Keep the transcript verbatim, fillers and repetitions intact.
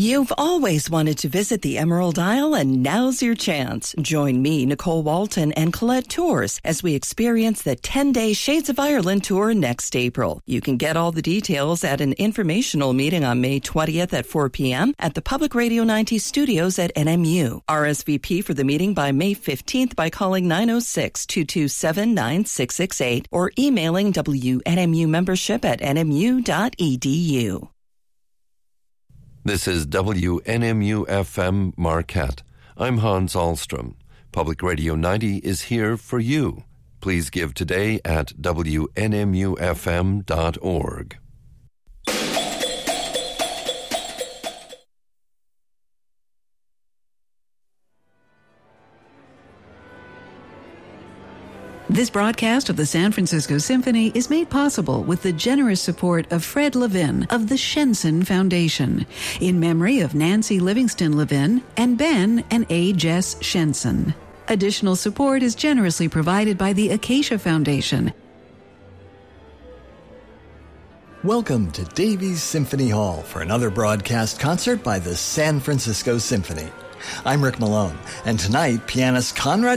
You've always wanted to visit the Emerald Isle, and now's your chance. Join me, Nicole Walton, and Colette Tours as we experience the ten-day Shades of Ireland tour next April. You can get all the details at an informational meeting on May twentieth at four p.m. at the Public Radio ninety studios at N M U. R S V P for the meeting by May fifteenth by calling nine oh six, two two seven, nine six six eight or emailing W N M U membership at n m u dot e d u. This is W N M U F M Marquette. I'm Hans Ahlstrom. Public Radio ninety is here for you. Please give today at w n m u f m dot org. This broadcast of the San Francisco Symphony is made possible with the generous support of Fred Levin of the Shenson Foundation, in memory of Nancy Livingston Levin and Ben and A. Jess Shenson. Additional support is generously provided by the Acacia Foundation. Welcome to Davies Symphony Hall for another broadcast concert by the San Francisco Symphony. I'm Rick Malone, and tonight pianist Conrad